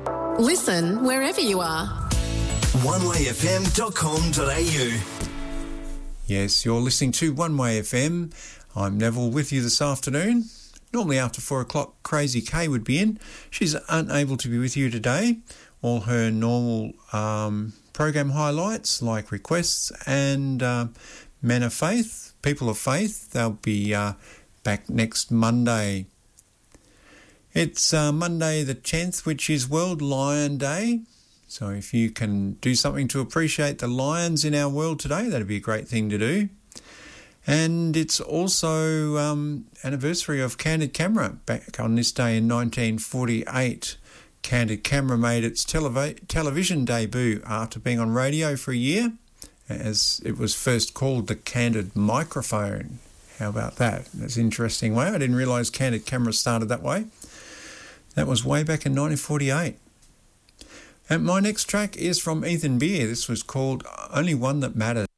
Listen wherever you are. onewayfm.com.au. Yes, you're listening to One Way FM. I'm Neville with you this afternoon. Normally after 4 o'clock, Crazy Kay would be in. She's unable to be with you today. All her normal program highlights like requests and Men of Faith, People of Faith, they'll be back next Monday. It's Monday the 10th, which is World Lion Day. So if you can do something to appreciate the lions in our world today, that'd be a great thing to do. And it's also anniversary of Candid Camera. Back on this day in 1948, Candid Camera made its television debut after being on radio for a year, as it was first called the Candid Microphone. How about that? That's an interesting way. I didn't realise Candid Camera started that way. That was way back in 1948. And my next track is from Ethan Beer. This was called Only One That Matters.